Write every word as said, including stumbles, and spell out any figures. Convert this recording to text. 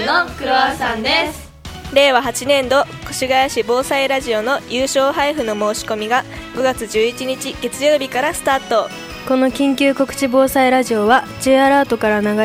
のクロワッサンです。 れいわはちねんど越谷市防災ラジオの優勝配布の申し込みがごがつじゅういちにち月曜日からスタート。 この緊急告知防災ラジオは J アラートから流れ